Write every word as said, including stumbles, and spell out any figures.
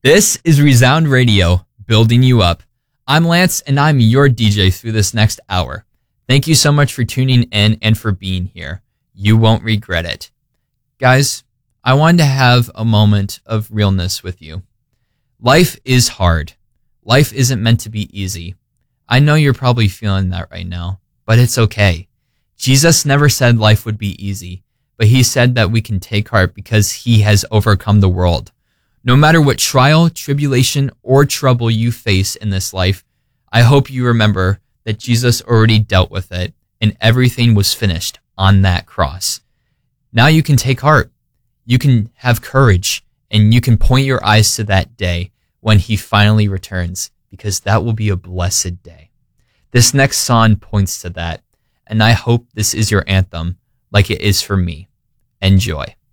This is Resound Radio, building you up. I'm Lance, and I'm your D J through this next hour. Thank you so much for tuning in and for being here. You won't regret it. Guys, I wanted to have a moment of realness with you. Life is hard. Life isn't meant to be easy. I know you're probably feeling that right now, but it's okay. Jesus never said life would be easy, but he said that we can take heart because he has overcome the world. No matter what trial, tribulation, or trouble you face in this life, I hope you remember that Jesus already dealt with it and everything was finished on that cross. Now you can take heart. You can have courage and you can point your eyes to that day when he finally returns, because that will be a blessed day. This next song points to that, and I hope this is your anthem like it is for me. Enjoy.